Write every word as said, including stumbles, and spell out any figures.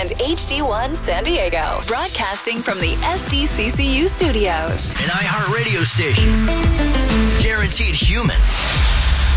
and H D one San Diego. Broadcasting from the S D C C U studios. An iHeartRadio station. Guaranteed human.